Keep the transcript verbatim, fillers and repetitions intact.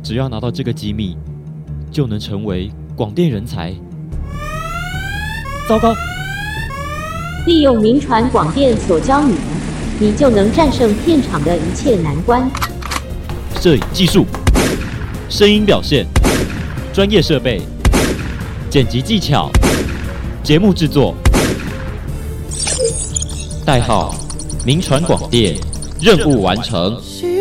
只要拿到这个机密，就能成为广电人才。糟糕！ 利用民传广电所教你的，你就能战胜片场的一切难关。 摄影技术、声音表现、专业设备、剪辑技巧、节目制作。代号：民传广电，任务完成。